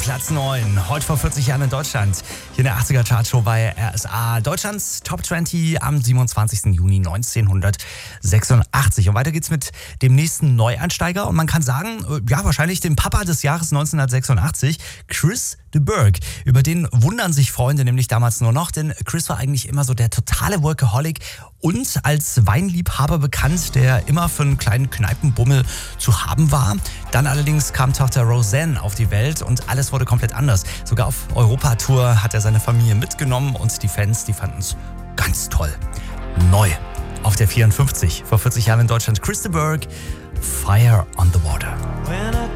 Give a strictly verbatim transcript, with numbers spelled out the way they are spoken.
Platz neun. Heute vor vierzig Jahren in Deutschland. Hier in der achtziger Chartshow bei R S A. Deutschlands Top zwanzig am siebenundzwanzigsten Juni neunzehnhundertsechsundachtzig. Und weiter geht's mit dem nächsten Neueinsteiger. Und man kann sagen, ja, wahrscheinlich dem Papa des Jahres neunzehnhundertsechsundachtzig, Chris de Burgh. Über den wundern sich Freunde nämlich damals nur noch, denn Chris war eigentlich immer so der totale Workaholic und als Weinliebhaber bekannt, der immer für einen kleinen Kneipenbummel zu haben war. Dann allerdings kam Tochter Roseanne auf die Welt und alles wurde komplett anders. Sogar auf Europatour hat er seine Familie mitgenommen und die Fans, die fanden es ganz toll. Neu auf der vierundfünfzig, vor vierzig Jahren in Deutschland, Chris de Burgh, Fire on the Water.